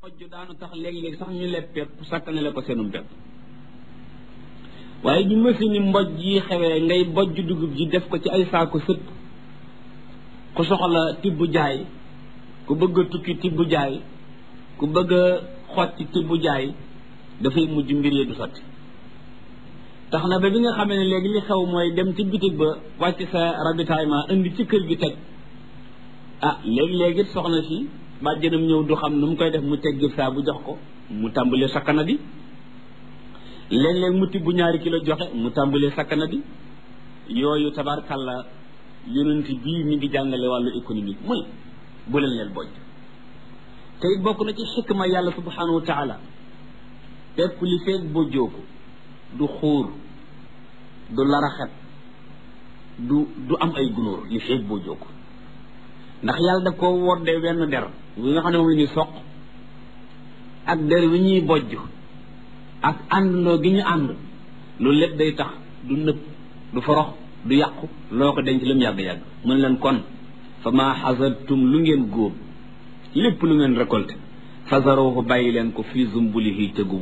bojj daanu tax léeg-léeg sax ñu leb pepp sàkkanale ko seenum pepp waaye bi machine mboj yi xewee ngay bojj dugub ji def ko ci ay saako sëpp ku soxla tibb jaay ku bëgg a tukki tibb jaay ku bëgg a xotti tibb jaay dafay mujj mbir yi du sotti tax na ba bi nga xamee ne léegi li xew mooy dem ci bitig ba wàcc sa ravitaillement indi ci kër gi teg léegi-léegi soxna si bàjjanam ñëw du xam nu mu koy def mu teg saa bu jox ko mu tàmbalee sakkana di léeg-léeg mu tibb 2 kilo joxe mu tàmbalee sakkana di yooyu tabarkàlla yonent bii mi ngi jàngale wàllu économique muy bu leen bojj te it bokk na ci xikma yàlla subhanahu wa taala pepp li feeg bojjoo ko du xuur du laraxet du am ay gunóor li feeg bojjoo ko ndax yàlla daf ko woddee wenn der wi nga xam ne moom ni soq ak der wi ñuy bojj ak àndandoo gi ñu ànd loolu lépp day tax du nëb du forox du yàqu loo ko denc lu mu yàgg-yàgg mu ne leen kon fa maa xasartum lu ngeen góob lépp lu ngeen récolté fazaruhu bàyyi leen ko fii zumbulihi tegu